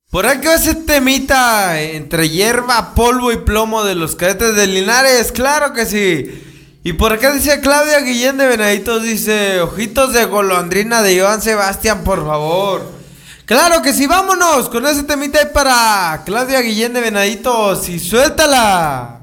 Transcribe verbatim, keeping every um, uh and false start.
Por ahí que va ese temita entre hierba, polvo y plomo de los cadetes de Linares, claro que sí. Y por acá dice Claudia Guillén de Venaditos, dice, ojitos de golondrina de Joan Sebastián, por favor. Claro que sí, vámonos con ese temita ahí para Claudia Guillén de Venaditos y suéltala.